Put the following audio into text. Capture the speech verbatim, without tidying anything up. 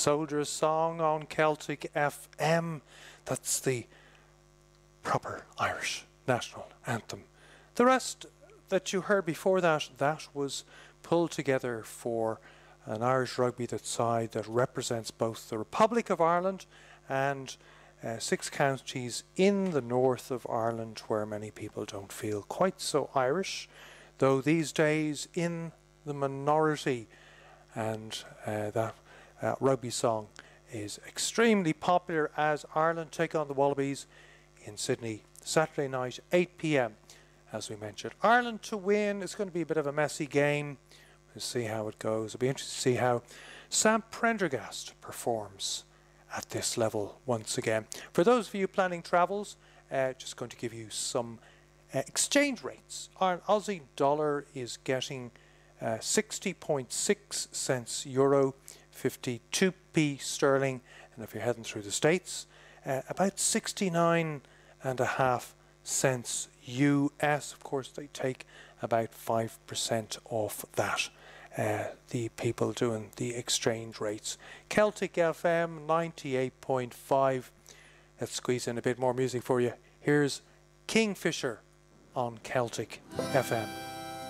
Soldier's Song on Celtic F M. That's the proper Irish national anthem. The rest that you heard before that, that was pulled together for an Irish rugby that side that represents both the Republic of Ireland and uh, six counties in the north of Ireland where many people don't feel quite so Irish, though these days in the minority, and uh, that uh, rugby song is extremely popular as Ireland take on the Wallabies in Sydney Saturday night, eight p m as we mentioned. Ireland to win is going to be a bit of a messy game. We'll see how it goes. It'll be interesting to see how Sam Prendergast performs at this level once again. For those of you planning travels, uh, just going to give you some uh, exchange rates. Our Aussie dollar is getting uh, sixty point six cents euro, fifty-two p sterling, and if you're heading through the States, uh, about sixty-nine and a half cents U S. Of course, they take about five percent off that. Uh, the people doing the exchange rates. Celtic F M ninety-eight point five. Let's squeeze in a bit more music for you. Here's Kingfisher on Celtic F M.